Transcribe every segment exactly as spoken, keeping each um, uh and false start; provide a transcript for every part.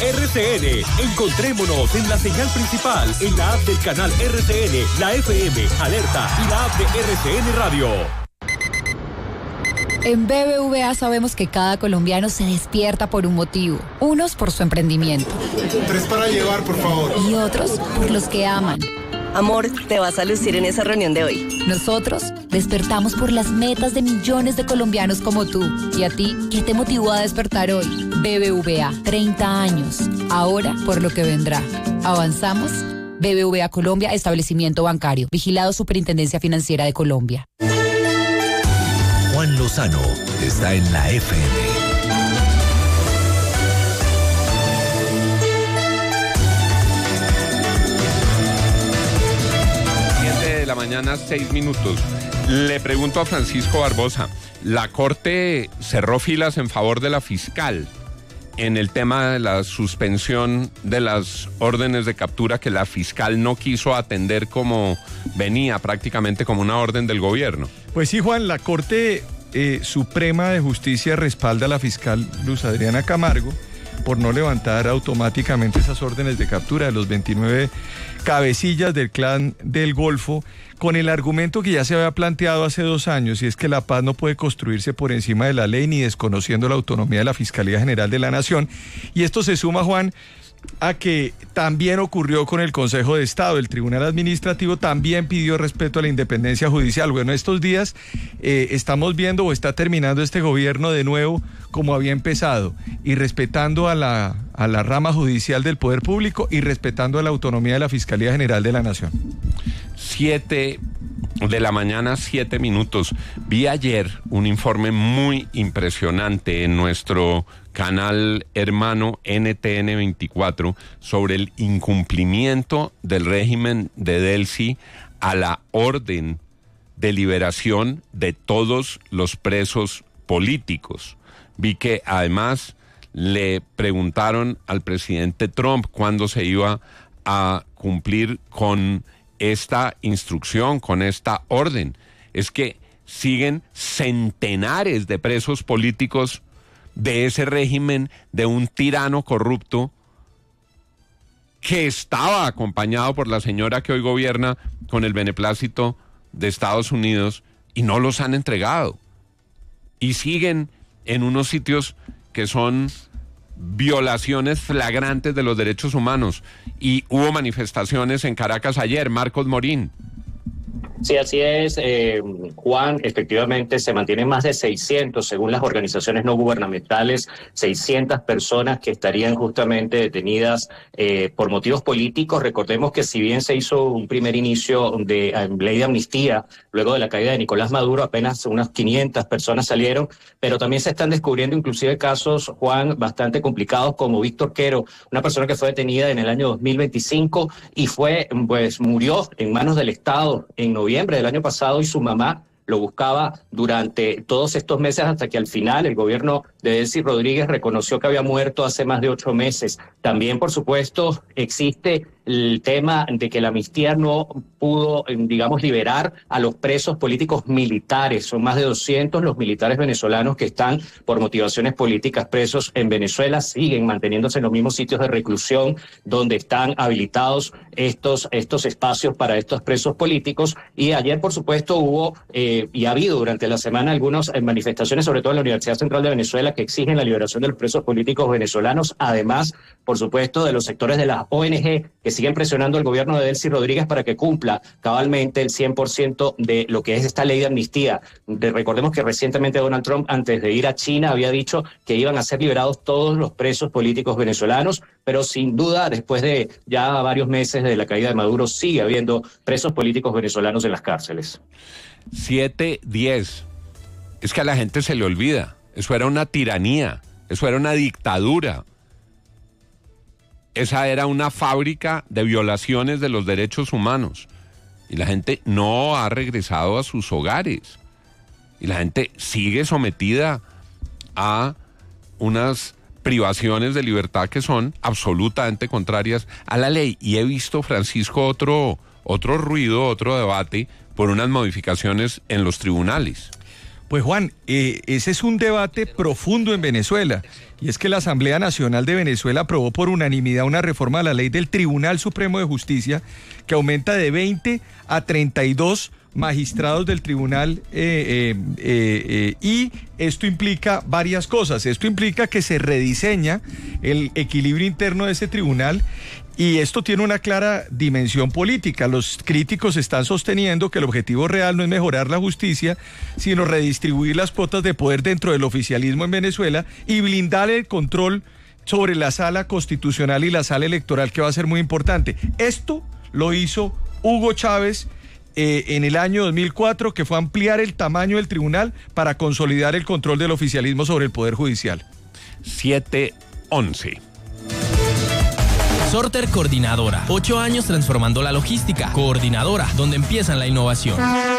R C N. Encontrémonos en la señal principal, en la app del canal R C N, la F M, Alerta y la app de R C N Radio. En B B V A sabemos que cada colombiano se despierta por un motivo. Unos por su emprendimiento. Tres para llevar, por favor. Y otros por los que aman. Amor, te vas a lucir en esa reunión de hoy. Nosotros despertamos por las metas de millones de colombianos como tú. ¿Y a ti qué te motivó a despertar hoy? B B V A, treinta años. Ahora por lo que vendrá. ¿Avanzamos? B B V A Colombia, establecimiento bancario. Vigilado Superintendencia Financiera de Colombia. Juan Lozano está en la F M. siete de la mañana, seis minutos. Le pregunto a Francisco Barbosa, la Corte cerró filas en favor de la fiscal en el tema de la suspensión de las órdenes de captura que la fiscal no quiso atender como venía, prácticamente como una orden del gobierno. Pues sí, Juan, la Corte eh, Suprema de Justicia respalda a la fiscal Luz Adriana Camargo por no levantar automáticamente esas órdenes de captura de los veintinueve cabecillas del Clan del Golfo, con el argumento que ya se había planteado hace dos años, y es que la paz no puede construirse por encima de la ley ni desconociendo la autonomía de la Fiscalía General de la Nación. Y esto se suma, Juan, a que también ocurrió con el Consejo de Estado. El Tribunal Administrativo también pidió respeto a la independencia judicial. Bueno, estos días eh, estamos viendo o está terminando este gobierno de nuevo como había empezado, y respetando a la, a la rama judicial del Poder Público y respetando a la autonomía de la Fiscalía General de la Nación. Siete de la mañana, siete minutos. Vi ayer un informe muy impresionante en nuestro canal hermano N T N veinticuatro sobre el incumplimiento del régimen de Delcy a la orden de liberación de todos los presos políticos. Vi que además le preguntaron al presidente Trump cuándo se iba a cumplir con esta instrucción, con esta orden. Es que siguen centenares de presos políticos de ese régimen de un tirano corrupto que estaba acompañado por la señora que hoy gobierna con el beneplácito de Estados Unidos, y no los han entregado. Y siguen en unos sitios que son violaciones flagrantes de los derechos humanos. Y hubo manifestaciones en Caracas ayer. Marcos Morín. Sí, así es, eh, Juan. Efectivamente, se mantienen más de seiscientos, según las organizaciones no gubernamentales, seiscientas personas que estarían justamente detenidas eh, por motivos políticos. Recordemos que si bien se hizo un primer inicio de eh, ley de amnistía, luego de la caída de Nicolás Maduro, apenas unas quinientas personas salieron, pero también se están descubriendo inclusive casos, Juan, bastante complicados, como Víctor Quero, una persona que fue detenida en el año dos mil veinticinco y fue, pues, murió en manos del Estado en noviembre del año pasado, y su mamá lo buscaba durante todos estos meses hasta que al final el gobierno de Delcy Rodríguez reconoció que había muerto hace más de ocho meses. También, por supuesto, existe el tema de que la amnistía no pudo, digamos, liberar a los presos políticos militares. Son más de doscientos los militares venezolanos que están por motivaciones políticas presos en Venezuela. Siguen manteniéndose en los mismos sitios de reclusión donde están habilitados estos, estos espacios para estos presos políticos. Y ayer, por supuesto, hubo eh, y ha habido durante la semana algunas manifestaciones, sobre todo en la Universidad Central de Venezuela, que exigen la liberación de los presos políticos venezolanos. Además, por supuesto, de los sectores de las O N G que siguen presionando al gobierno de Delcy Rodríguez para que cumpla cabalmente el cien por ciento de lo que es esta ley de amnistía. De, recordemos que recientemente Donald Trump, antes de ir a China, había dicho que iban a ser liberados todos los presos políticos venezolanos, pero sin duda, después de ya varios meses de la caída de Maduro, sigue habiendo presos políticos venezolanos en las cárceles. siete diez. Es que a la gente se le olvida. Eso era una tiranía, eso era una dictadura. Esa era una fábrica de violaciones de los derechos humanos. Y la gente no ha regresado a sus hogares. Y la gente sigue sometida a unas privaciones de libertad que son absolutamente contrarias a la ley. Y he visto, Francisco, otro, otro ruido, otro debate por unas modificaciones en los tribunales. Pues Juan, eh, ese es un debate profundo en Venezuela, y es que la Asamblea Nacional de Venezuela aprobó por unanimidad una reforma a la ley del Tribunal Supremo de Justicia que aumenta de veinte a treinta y dos magistrados del tribunal eh, eh, eh, eh, y esto implica varias cosas. Esto implica que se rediseña el equilibrio interno de ese tribunal. Y esto tiene una clara dimensión política. Los críticos están sosteniendo que el objetivo real no es mejorar la justicia, sino redistribuir las cuotas de poder dentro del oficialismo en Venezuela y blindar el control sobre la sala constitucional y la sala electoral, que va a ser muy importante. Esto lo hizo Hugo Chávez eh, en el año dos mil cuatro, que fue ampliar el tamaño del tribunal para consolidar el control del oficialismo sobre el poder judicial. siete once. Sorter Coordinadora, ocho años transformando la logística. Coordinadora, donde empiezan la innovación.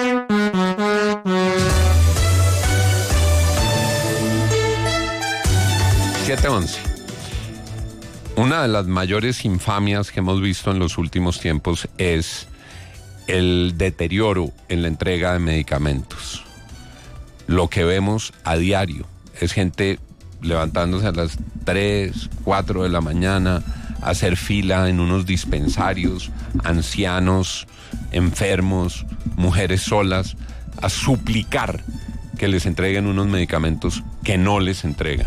siete once. Una de las mayores infamias que hemos visto en los últimos tiempos es el deterioro en la entrega de medicamentos. Lo que vemos a diario es gente levantándose a las tres, cuatro de la mañana, hacer fila en unos dispensarios, ancianos, enfermos, mujeres solas, a suplicar que les entreguen unos medicamentos que no les entregan.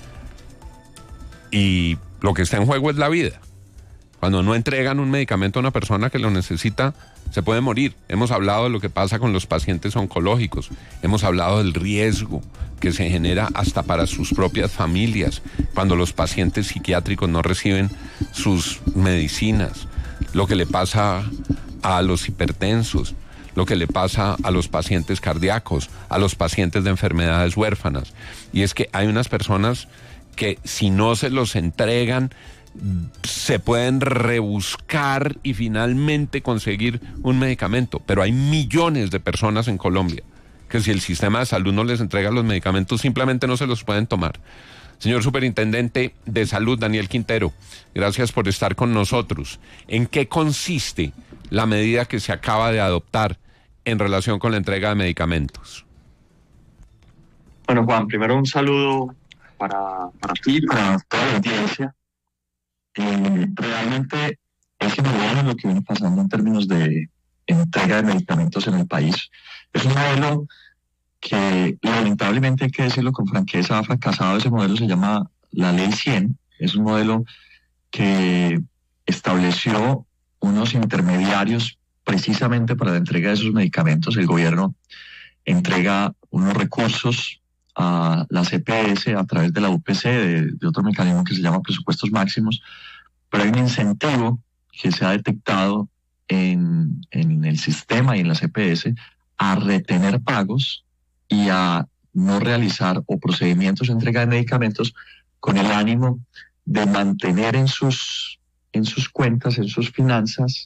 Y lo que está en juego es la vida. Cuando no entregan un medicamento a una persona que lo necesita, se puede morir. Hemos hablado de lo que pasa con los pacientes oncológicos, hemos hablado del riesgo que se genera hasta para sus propias familias cuando los pacientes psiquiátricos no reciben sus medicinas, lo que le pasa a los hipertensos, lo que le pasa a los pacientes cardíacos, a los pacientes de enfermedades huérfanas. Y es que hay unas personas que si no se los entregan, se pueden rebuscar y finalmente conseguir un medicamento, pero hay millones de personas en Colombia que si el sistema de salud no les entrega los medicamentos, simplemente no se los pueden tomar. Señor Superintendente de Salud, Daniel Quintero, gracias por estar con nosotros. ¿En qué consiste la medida que se acaba de adoptar en relación con la entrega de medicamentos? Bueno, Juan, primero un saludo para, para ti y para toda la audiencia. Eh, realmente es innovador lo que viene pasando en términos de entrega de medicamentos en el país. Es un modelo que lamentablemente, hay que decirlo con franqueza, ha fracasado. Ese modelo se llama la Ley cien. Es un modelo que estableció unos intermediarios precisamente para la entrega de esos medicamentos. El gobierno entrega unos recursos a la C P S a través de la U P C, de, de otro mecanismo que se llama presupuestos máximos, pero hay un incentivo que se ha detectado en, en el sistema y en la C P S a retener pagos y a no realizar o procedimientos de entrega de medicamentos con el ánimo de mantener en sus, en sus cuentas, en sus finanzas,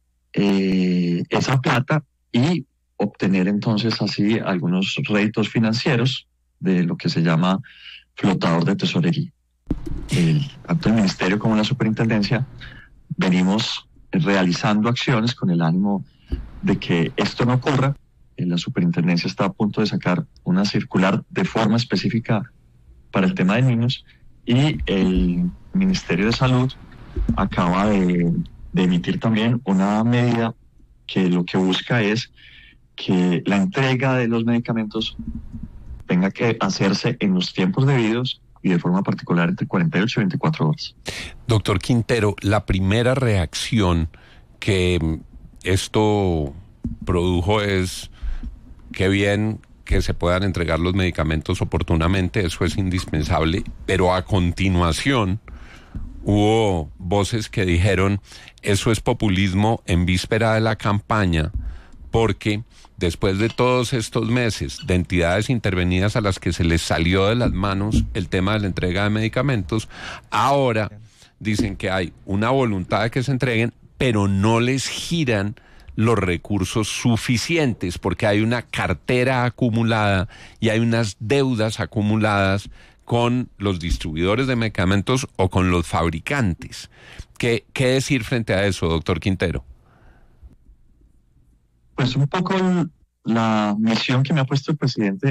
eh, esa plata y obtener entonces así algunos réditos financieros de lo que se llama flotador de tesorería. El, tanto el Ministerio como la Superintendencia venimos realizando acciones con el ánimo de que esto no ocurra. La Superintendencia está a punto de sacar una circular de forma específica para el tema de niños y el Ministerio de Salud acaba de, de emitir también una medida que lo que busca es que la entrega de los medicamentos tenga que hacerse en los tiempos debidos y de forma particular entre cuarenta y ocho y veinticuatro horas. Doctor Quintero, la primera reacción que esto produjo es qué bien que se puedan entregar los medicamentos oportunamente, eso es indispensable, pero a continuación hubo voces que dijeron eso es populismo en víspera de la campaña, porque después de todos estos meses de entidades intervenidas a las que se les salió de las manos el tema de la entrega de medicamentos, ahora dicen que hay una voluntad de que se entreguen, pero no les giran los recursos suficientes porque hay una cartera acumulada y hay unas deudas acumuladas con los distribuidores de medicamentos o con los fabricantes. ¿Qué, qué decir frente a eso, doctor Quintero? Pues un poco la misión que me ha puesto el presidente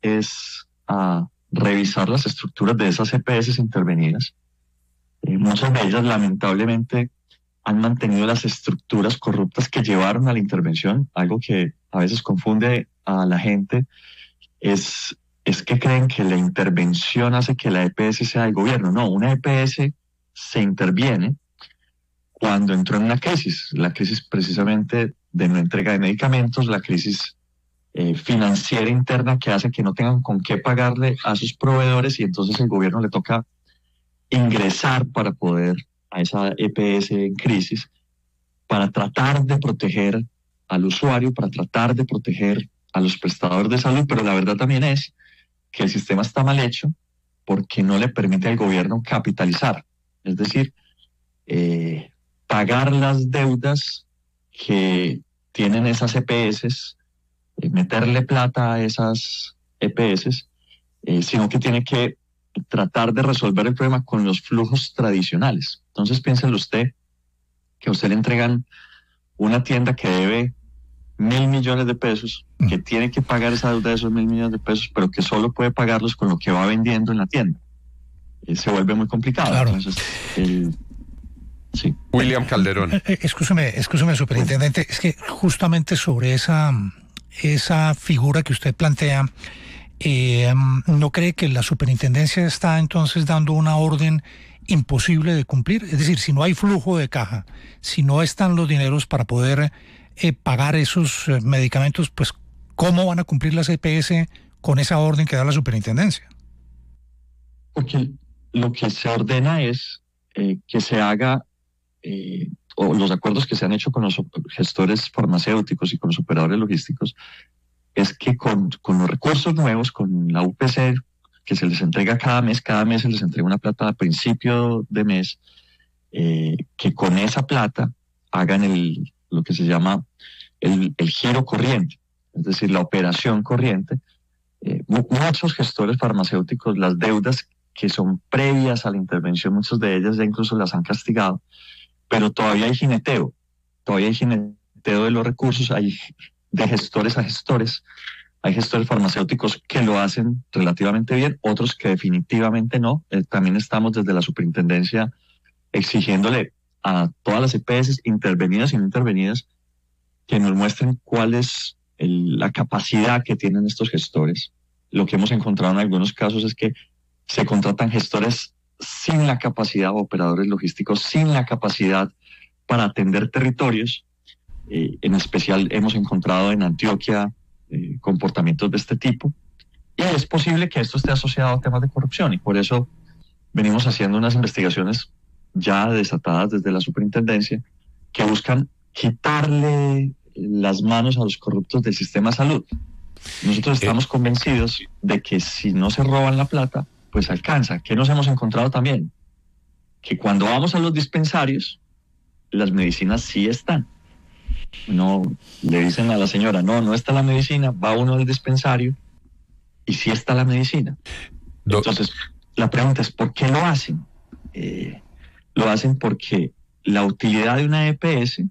es a revisar las estructuras de esas E P S intervenidas. Eh, muchas de ellas, lamentablemente, han mantenido las estructuras corruptas que llevaron a la intervención. Algo que a veces confunde a la gente es, es que creen que la intervención hace que la E P S sea del gobierno. No, una E P S se interviene cuando entró en una crisis, la crisis precisamente de no entrega de medicamentos, la crisis eh, financiera interna que hace que no tengan con qué pagarle a sus proveedores y entonces el gobierno le toca ingresar para poder a esa E P S en crisis, para tratar de proteger al usuario, para tratar de proteger a los prestadores de salud, pero la verdad también es que el sistema está mal hecho porque no le permite al gobierno capitalizar, es decir, eh, pagar las deudas que tienen esas E P S, eh, meterle plata a esas E P S, eh, sino que tiene que tratar de resolver el problema con los flujos tradicionales. Entonces piénselo usted, que a usted le entregan una tienda que debe mil millones de pesos, que tiene que pagar esa deuda de esos mil millones de pesos, pero que solo puede pagarlos con lo que va vendiendo en la tienda. Eh, se vuelve muy complicado. Claro. Entonces, el... Sí. William Calderón. Eh, eh, Escúcheme, escúcheme, superintendente, es que justamente sobre esa, esa figura que usted plantea, eh, ¿no cree que la superintendencia está entonces dando una orden imposible de cumplir? Es decir, si no hay flujo de caja, si no están los dineros para poder eh, pagar esos eh, medicamentos, pues ¿cómo van a cumplir las E P S con esa orden que da la superintendencia? Porque lo que se ordena es eh, que se haga Eh, o los acuerdos que se han hecho con los gestores farmacéuticos y con los operadores logísticos, es que con, con los recursos nuevos, con la U P C, que se les entrega cada mes, cada mes se les entrega una plata a principio de mes, eh, que con esa plata hagan el, lo que se llama el, el giro corriente, es decir, la operación corriente. Eh, muchos gestores farmacéuticos, las deudas que son previas a la intervención, muchas de ellas ya incluso las han castigado, pero todavía hay jineteo, todavía hay jineteo de los recursos, hay de gestores a gestores, hay gestores farmacéuticos que lo hacen relativamente bien, otros que definitivamente no. Eh, también estamos desde la superintendencia exigiéndole a todas las E P S intervenidas y no intervenidas que nos muestren cuál es el, la capacidad que tienen estos gestores. Lo que hemos encontrado en algunos casos es que se contratan gestores sin la capacidad, operadores logísticos sin la capacidad para atender territorios. Eh, en especial hemos encontrado en Antioquia eh, comportamientos de este tipo, y es posible que esto esté asociado a temas de corrupción, y por eso venimos haciendo unas investigaciones ya desatadas desde la superintendencia que buscan quitarle las manos a los corruptos del sistema de salud. Nosotros estamos eh. convencidos de que si no se roban la plata, pues alcanza. ¿Qué nos hemos encontrado también? Que cuando vamos a los dispensarios, las medicinas sí están. No, le dicen a la señora, no, no está la medicina, va uno al dispensario y sí está la medicina. Entonces, la pregunta es, ¿por qué lo hacen? Eh, lo hacen porque la utilidad de una E P S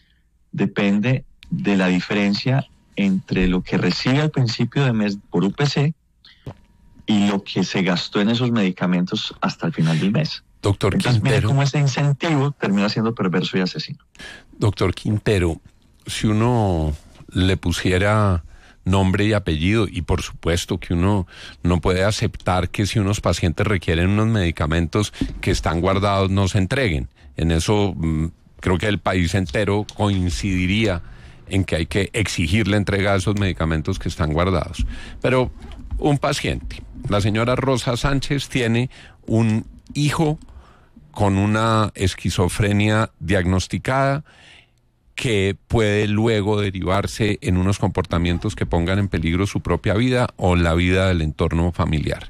depende de la diferencia entre lo que recibe al principio de mes por U P C y lo que se gastó en esos medicamentos hasta el final del mes. Doctor Entonces, Quintero. mira cómo ese incentivo termina siendo perverso y asesino. Doctor Quintero, si uno le pusiera nombre y apellido, y por supuesto que uno no puede aceptar que si unos pacientes requieren unos medicamentos que están guardados no se entreguen. En eso mmm, creo que el país entero coincidiría en que hay que exigir la entrega de esos medicamentos que están guardados. Pero un paciente, la señora Rosa Sánchez, tiene un hijo con una esquizofrenia diagnosticada que puede luego derivarse en unos comportamientos que pongan en peligro su propia vida o la vida del entorno familiar.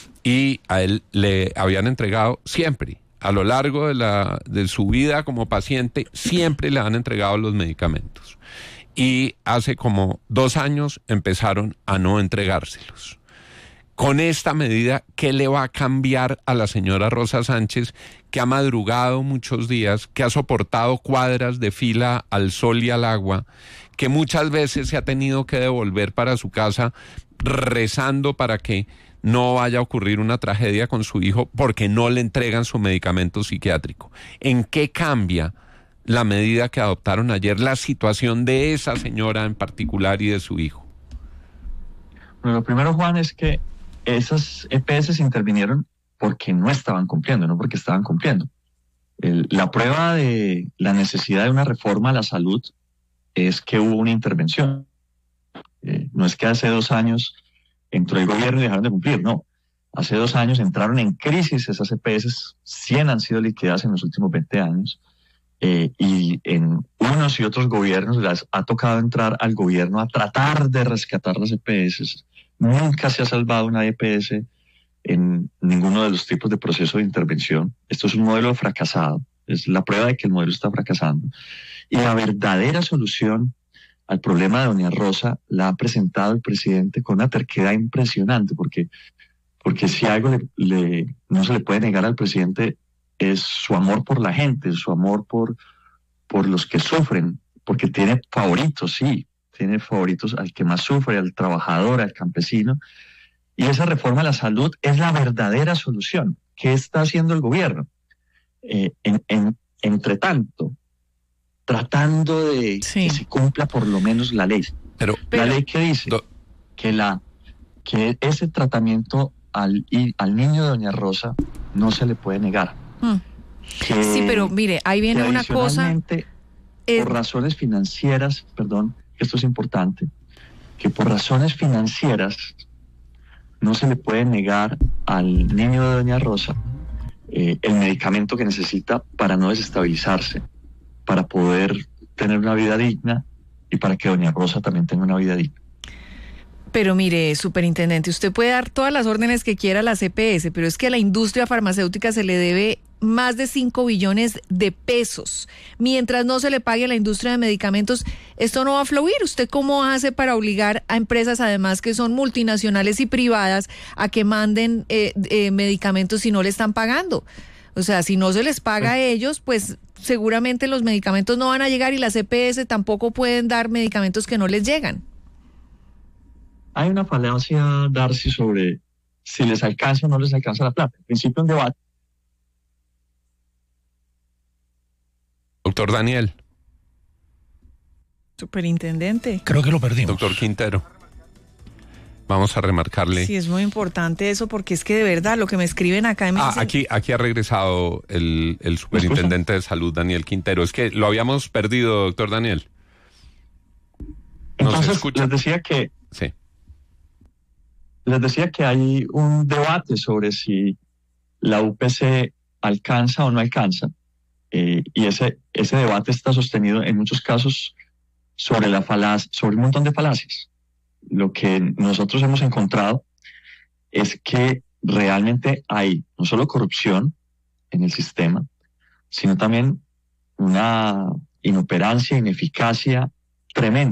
Y a él le habían entregado siempre, a lo largo de, la, de su vida como paciente, siempre le han entregado los medicamentos. Y hace como dos años empezaron a no entregárselos. Con esta medida, ¿qué le va a cambiar a la señora Rosa Sánchez, que ha madrugado muchos días, que ha soportado cuadras de fila al sol y al agua, que muchas veces se ha tenido que devolver para su casa rezando para que no vaya a ocurrir una tragedia con su hijo porque no le entregan su medicamento psiquiátrico. ¿En qué cambia la medida que adoptaron ayer la situación de esa señora en particular y de su hijo? Bueno, lo primero, Juan, es que esas E P S intervinieron porque no estaban cumpliendo, no porque estaban cumpliendo. El, la prueba de la necesidad de una reforma a la salud es que hubo una intervención. Eh, no es que hace dos años entró el gobierno y dejaron de cumplir, no. Hace dos años entraron en crisis esas E P S, cien han sido liquidadas en los últimos veinte años, eh, y en unos y otros gobiernos les ha tocado entrar al gobierno a tratar de rescatar las E P S. Nunca se ha salvado una E P S en ninguno de los tipos de proceso de intervención. Esto es un modelo fracasado, es la prueba de que el modelo está fracasando. Y la verdadera solución al problema de doña Rosa la ha presentado el presidente con una terquedad impresionante, porque, porque si algo le, le, no se le puede negar al presidente es su amor por la gente, su amor por, por los que sufren, porque tiene favoritos, sí, tiene favoritos al que más sufre, al trabajador, al campesino. Y esa reforma a la salud es la verdadera solución. ¿Qué está haciendo el gobierno? Eh, en, en, entre tanto, tratando de sí. que se cumpla por lo menos la ley. Pero, la pero, ley que dice do... que, la, que ese tratamiento al, al niño de doña Rosa no se le puede negar. Hmm. Que, sí, pero mire, ahí viene una cosa... Eh... Por razones financieras, perdón, esto es importante, que por razones financieras no se le puede negar al niño de doña Rosa eh, el medicamento que necesita para no desestabilizarse, para poder tener una vida digna y para que doña Rosa también tenga una vida digna. Pero mire, superintendente, usted puede dar todas las órdenes que quiera a la C P S, pero es que a la industria farmacéutica se le debe más de cinco billones de pesos. Mientras no se le pague a la industria de medicamentos, esto no va a fluir. ¿Usted cómo hace para obligar a empresas, además que son multinacionales y privadas, a que manden eh, eh, medicamentos si no le están pagando? O sea, si no se les paga a ellos, pues seguramente los medicamentos no van a llegar y las C P S tampoco pueden dar medicamentos que no les llegan. Hay una falacia, Darcy, sobre si les alcanza o no les alcanza la plata. En principio, un debate. Doctor Daniel. Superintendente. Creo que lo perdimos. Doctor Quintero. Vamos a remarcarle. Sí, es muy importante eso, porque es que de verdad lo que me escriben acá... Me ah, dicen... aquí, aquí ha regresado el, el superintendente de salud, Daniel Quintero. Es que lo habíamos perdido, doctor Daniel. ¿Nos Entonces, escucha? Les decía que... Sí. Les decía que hay un debate sobre si la U P C alcanza o no alcanza. Eh, y ese, ese debate está sostenido en muchos casos sobre, la falaz, sobre un montón de falacias. Lo que nosotros hemos encontrado es que realmente hay no solo corrupción en el sistema, sino también una inoperancia, ineficacia tremenda.